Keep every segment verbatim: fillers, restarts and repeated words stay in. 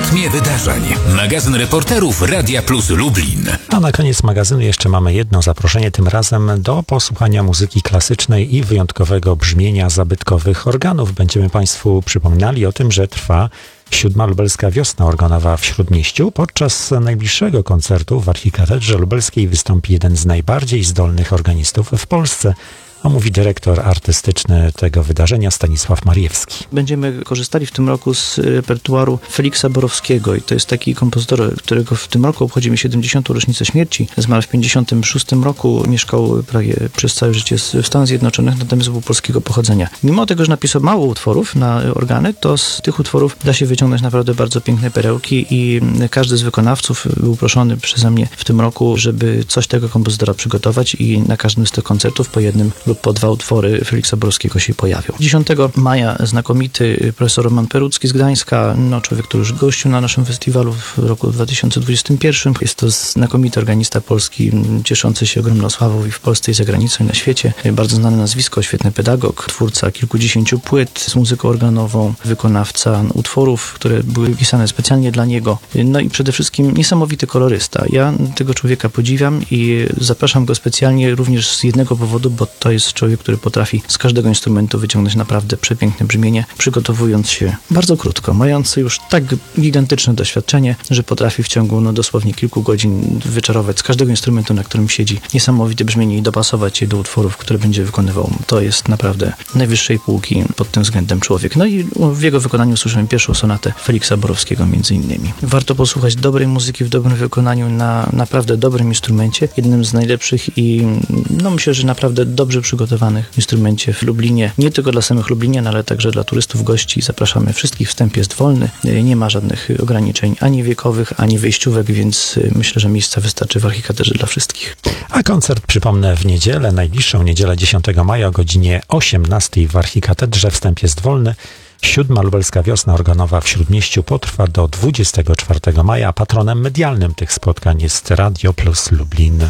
rytmie wydarzeń. Magazyn reporterów Radia Plus Lublin. A na koniec magazynu jeszcze mamy jedno zaproszenie, tym razem do posłuchania muzyki klasycznej i wyjątkowego brzmienia zabytkowych organów. Będziemy Państwu przypominali o tym, że trwa siódma lubelska wiosna organowa w Śródmieściu. Podczas najbliższego koncertu w Archikatedrze Lubelskiej wystąpi jeden z najbardziej zdolnych organistów w Polsce. A mówi dyrektor artystyczny tego wydarzenia Stanisław Mariewski. Będziemy korzystali w tym roku z repertuaru Feliksa Borowskiego i to jest taki kompozytor, którego w tym roku obchodzimy siedemdziesiątą rocznicę śmierci. Zmarł w pięćdziesiątym szóstym roku, mieszkał prawie przez całe życie w Stanach Zjednoczonych, natomiast był polskiego pochodzenia. Mimo tego, że napisał mało utworów na organy, to z tych utworów da się wyciągnąć naprawdę bardzo piękne perełki i każdy z wykonawców był proszony przeze mnie w tym roku, żeby coś tego kompozytora przygotować i na każdym z tych koncertów po jednym lub po dwa utwory Feliksa Borowskiego się pojawią. dziesiątego maja znakomity profesor Roman Perucki z Gdańska, no człowiek, który już gościł na naszym festiwalu w roku dwa tysiące dwudziestym pierwszym. Jest to znakomity organista polski, cieszący się ogromną sławą i w Polsce, i za granicą, i na świecie. Bardzo znane nazwisko, świetny pedagog, twórca kilkudziesięciu płyt z muzyką organową, wykonawca utworów, które były pisane specjalnie dla niego. No i przede wszystkim niesamowity kolorysta. Ja tego człowieka podziwiam i zapraszam go specjalnie również z jednego powodu, bo to jest człowiek, który potrafi z każdego instrumentu wyciągnąć naprawdę przepiękne brzmienie, przygotowując się bardzo krótko, mający już tak gigantyczne doświadczenie, że potrafi w ciągu no, dosłownie kilku godzin wyczarować z każdego instrumentu, na którym siedzi, niesamowite brzmienie i dopasować je do utworów, które będzie wykonywał. To jest naprawdę najwyższej półki pod tym względem człowiek. No i w jego wykonaniu słyszymy pierwszą sonatę Feliksa Borowskiego między innymi. Warto posłuchać dobrej muzyki w dobrym wykonaniu na naprawdę dobrym instrumencie, jednym z najlepszych i no myślę, że naprawdę dobrze przygotowanych instrumencie w Lublinie. Nie tylko dla samych Lublinian, ale także dla turystów, gości. Zapraszamy wszystkich. Wstęp jest wolny. Nie ma żadnych ograniczeń ani wiekowych, ani wejściówek, więc myślę, że miejsca wystarczy w Archikatedrze dla wszystkich. A koncert, przypomnę, w niedzielę, najbliższą niedzielę dziesiątego maja o godzinie osiemnastej w Archikatedrze. Wstęp jest wolny. Siódma lubelska wiosna organowa w Śródmieściu potrwa do dwudziestego czwartego maja. Patronem medialnym tych spotkań jest Radio Plus Lublin.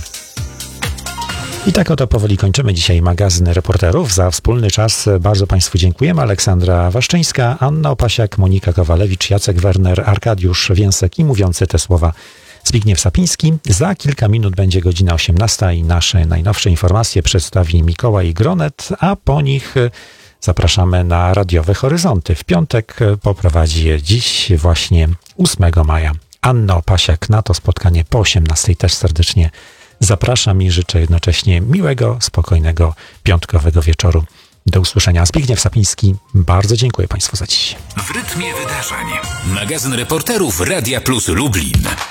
I tak oto powoli kończymy dzisiaj magazyn reporterów. Za wspólny czas bardzo Państwu dziękujemy. Aleksandra Waszczyńska, Anna Opasiak, Monika Kowalewicz, Jacek Werner, Arkadiusz Więsek i mówiący te słowa Zbigniew Sapiński. Za kilka minut będzie godzina osiemnasta i nasze najnowsze informacje przedstawi Mikołaj Gronet, a po nich zapraszamy na radiowe Horyzonty. W piątek poprowadzi je dziś właśnie ósmego maja Anna Opasiak. Na to spotkanie po osiemnastej też serdecznie zapraszam i życzę jednocześnie miłego, spokojnego, piątkowego wieczoru. Do usłyszenia. Zbigniew Sapiński. Bardzo dziękuję Państwu za dziś. W rytmie wydarzeń. Magazyn reporterów Radia Plus Lublin.